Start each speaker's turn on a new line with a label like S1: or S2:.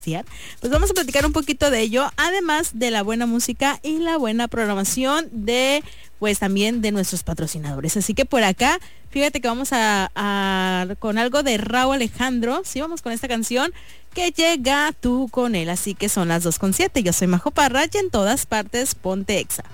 S1: Pues vamos a platicar un poquito de ello, además de la buena música y la buena programación de, pues también de nuestros patrocinadores. Así que por acá, fíjate que vamos a con algo de Rauw Alejandro, sí, vamos con esta canción que llega tú con él, así que son las 2:07. Yo soy Majo Parra y en todas partes ponte Exa.